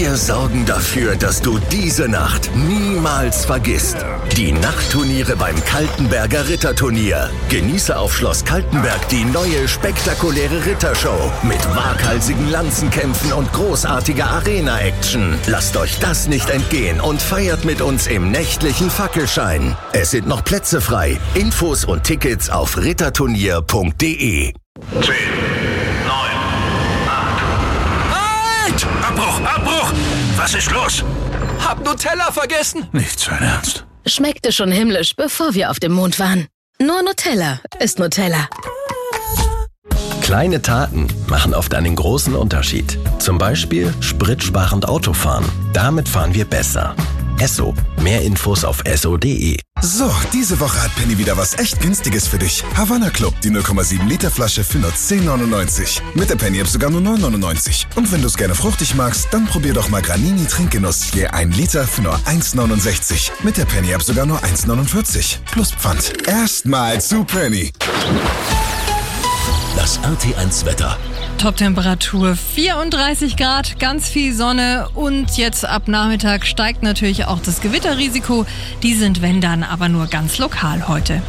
Wir sorgen dafür, dass du diese Nacht niemals vergisst. Die Nachtturniere beim Kaltenberger Ritterturnier. Genieße auf Schloss Kaltenberg die neue spektakuläre Rittershow mit waghalsigen Lanzenkämpfen und großartiger Arena-Action. Lasst euch das nicht entgehen und feiert mit uns im nächtlichen Fackelschein. Es sind noch Plätze frei. Infos und Tickets auf ritterturnier.de. 10, 9, 8. Halt! Abbruch! Was ist los? Hab Nutella vergessen. Nicht sein Ernst. Schmeckte schon himmlisch, bevor wir auf dem Mond waren. Nur Nutella ist Nutella. Kleine Taten machen oft einen großen Unterschied. Zum Beispiel spritsparend Autofahren. Damit fahren wir besser. Esso. Mehr Infos auf esso.de. So, diese Woche hat Penny wieder was echt Günstiges für dich. Havanna Club, die 0,7 Liter Flasche für nur 10,99. Mit der Penny-App sogar nur 9,99. Und wenn du es gerne fruchtig magst, dann probier doch mal Granini Trinkgenuss. Je 1 Liter für nur 1,69. Mit der Penny-App sogar nur 1,49. Plus Pfand. Erstmal zu Penny. Das RT1 Wetter. Top-Temperatur 34 Grad, ganz viel Sonne und jetzt ab Nachmittag steigt natürlich auch das Gewitterrisiko. Die sind, wenn dann, aber nur ganz lokal heute.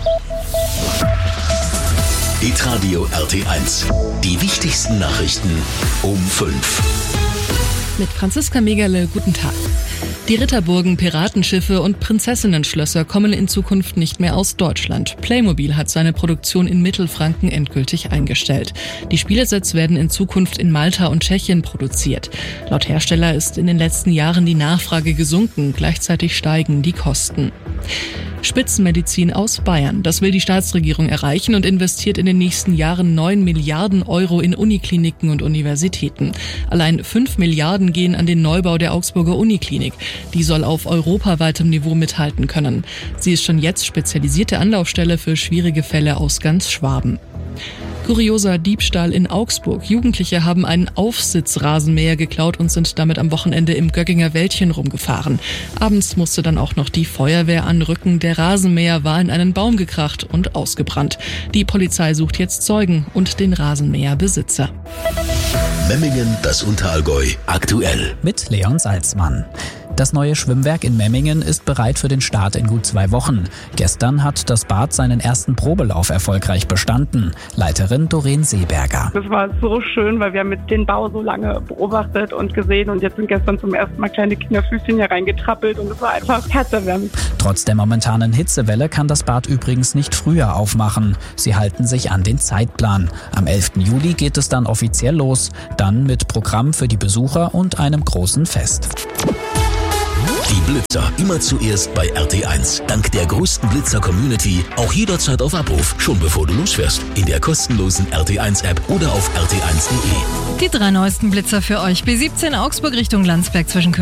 Hitradio RT1. Die wichtigsten Nachrichten um 5. Mit Franziska Megerle, guten Tag. Die Ritterburgen, Piratenschiffe und Prinzessinnenschlösser kommen in Zukunft nicht mehr aus Deutschland. Playmobil hat seine Produktion in Mittelfranken endgültig eingestellt. Die Spielesets werden in Zukunft in Malta und Tschechien produziert. Laut Hersteller ist in den letzten Jahren die Nachfrage gesunken, gleichzeitig steigen die Kosten. Spitzenmedizin aus Bayern. Das will die Staatsregierung erreichen und investiert in den nächsten Jahren 9 Milliarden Euro in Unikliniken und Universitäten. Allein 5 Milliarden gehen an den Neubau der Augsburger Uniklinik. Die soll auf europaweitem Niveau mithalten können. Sie ist schon jetzt spezialisierte Anlaufstelle für schwierige Fälle aus ganz Schwaben. Kurioser Diebstahl in Augsburg. Jugendliche haben einen Aufsitzrasenmäher geklaut und sind damit am Wochenende im Gögginger Wäldchen rumgefahren. Abends musste dann auch noch die Feuerwehr anrücken. Der Rasenmäher war in einen Baum gekracht und ausgebrannt. Die Polizei sucht jetzt Zeugen und den Rasenmäherbesitzer. Memmingen, das Unterallgäu, aktuell. Mit Leon Salzmann. Das neue Schwimmwerk in Memmingen ist bereit für den Start in gut 2 Wochen. Gestern hat das Bad seinen ersten Probelauf erfolgreich bestanden. Leiterin Doreen Seeberger. Das war so schön, weil wir haben mit den Bau so lange beobachtet und gesehen und jetzt sind gestern zum ersten Mal kleine Kinderfüßchen hier reingetrappelt und es war einfach herzerwärmend. Trotz der momentanen Hitzewelle kann das Bad übrigens nicht früher aufmachen. Sie halten sich an den Zeitplan. Am 11. Juli geht es dann offiziell los, dann mit Programm für die Besucher und einem großen Fest. Die Blitzer immer zuerst bei RT1. Dank der größten Blitzer-Community auch jederzeit auf Abruf, schon bevor du losfährst. In der kostenlosen RT1-App oder auf rt1.de. Die 3 neuesten Blitzer für euch. B17 Augsburg Richtung Landsberg zwischen